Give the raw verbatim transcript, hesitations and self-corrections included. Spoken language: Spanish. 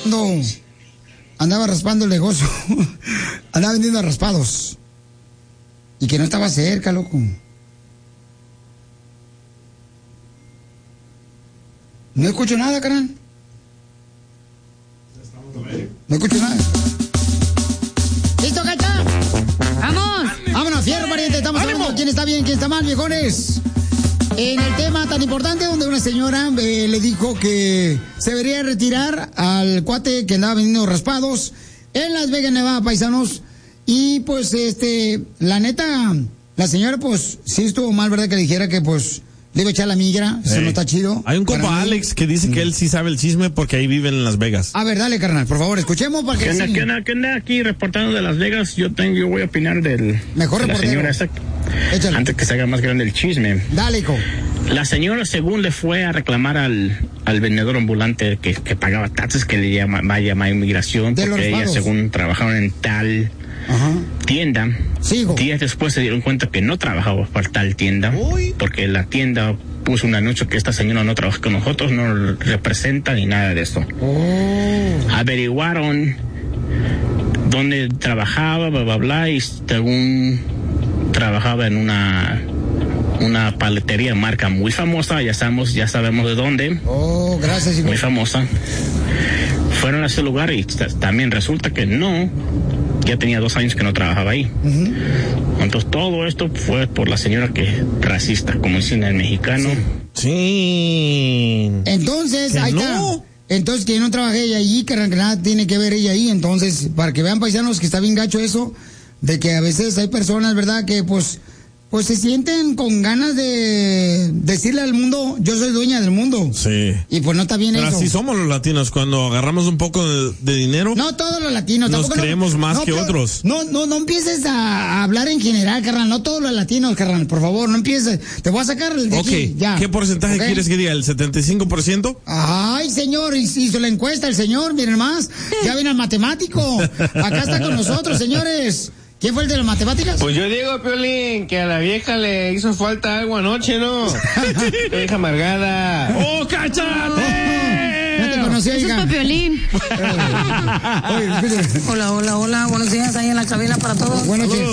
raspando, andaba raspando el negocio, andaba vendiendo raspados. Y que no estaba cerca, loco. No escucho nada, carnal. No escucho nada. ¿Listo, Cacha? ¡Vamos! ¡Vámonos, fierro, pariente! Estamos ¡Ánimo! hablando quién está bien, quién está mal, viejones. En el tema tan importante donde una señora eh, le dijo que se debería retirar al cuate que andaba vendiendo raspados en Las Vegas, Nevada, paisanos. Y pues, este, la neta, la señora, pues, sí estuvo mal, ¿verdad? Que le dijera que, pues, le iba a echar la migra. Eso Hey. no está chido. Hay un compa, Para mí. Alex, que dice que él sí sabe el chisme porque ahí viven en Las Vegas. A ver, dale, carnal, por favor, escuchemos para que... ¿Qué onda, sí. qué onda, qué onda? Aquí reportando de Las Vegas, yo tengo, yo voy a opinar del... Mejor de la reportero. señora esa, Échale. antes que se haga más grande el chisme. Dale, hijo. La señora, según le fue a reclamar al, al vendedor ambulante que, que pagaba taxes, que le llama, va a llamar inmigración, De los porque ella, pagos. según trabajaron en tal Ajá. tienda, Sí, hijo. días después se dieron cuenta que no trabajaba para tal tienda, Uy. porque la tienda puso un anuncio que esta señora no trabaja con nosotros, no representa ni nada de eso. Oh. Averiguaron dónde trabajaba, bla, bla, bla, y según trabajaba en una una paletería marca muy famosa, ya sabemos, ya sabemos de dónde, Oh, gracias, hijo. muy famosa. Fueron a ese lugar y t- también resulta que no, ya tenía dos años que no trabajaba ahí. Ujú. Entonces todo esto fue por la señora que es racista, como dicen en mexicano. Sí. Entonces, ¿Que ahí no? está. Entonces, que no trabaje ella allí, que nada tiene que ver ella ahí. Entonces, para que vean, paisanos, que está bien gacho eso, de que a veces hay personas, ¿verdad?, que pues, pues se sienten con ganas de decirle al mundo, yo soy dueña del mundo. Sí. Y pues no está bien Pero eso. así somos los latinos, cuando agarramos un poco de, de dinero. No todos los latinos. Nos tampoco no- creemos más no, que pero- otros. No, no, no empieces a, a hablar en general, carnal. No todos los latinos, carnal. Por favor, no empieces. Te voy a sacar el de Ok, aquí, ya. ¿qué porcentaje ¿Ok? quieres que diga? ¿El setenta y cinco por ciento? Ay, señor, hizo la encuesta el señor, miren más. Ya viene el matemático. Acá está con nosotros, señores. ¿Quién fue el de las matemáticas? Pues yo digo, Piolín, que a la vieja le hizo falta algo anoche, ¿no? Vieja amargada. ¡Oh, cáchate! Ya te conocí, Eso es hija. para Piolín. Oye, escucha. Hola, hola, hola. Buenos días ahí en la cabina para todos. Buenas noches.